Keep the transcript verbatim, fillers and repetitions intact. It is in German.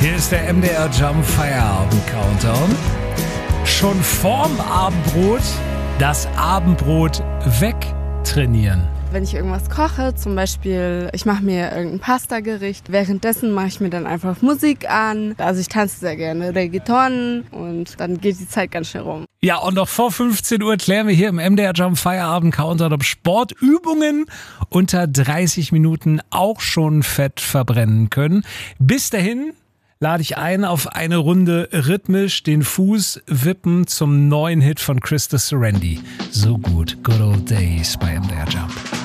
Hier ist der M D R Jump Feierabend Countdown. Schon vorm Abendbrot das Abendbrot wegtrainieren. Wenn ich irgendwas koche, zum Beispiel, ich mache mir irgendein Pasta-Gericht, währenddessen mache ich mir dann einfach Musik an. Also ich tanze sehr gerne Reggaeton und dann geht die Zeit ganz schnell rum. Ja, und noch vor fünfzehn Uhr klären wir hier im M D R Jump Feierabend Countdown, ob Sportübungen unter dreißig Minuten auch schon Fett verbrennen können. Bis dahin lade ich ein auf eine Runde rhythmisch den Fuß wippen zum neuen Hit von Krista Serendi. So gut, Good Old Days bei M D R Jump.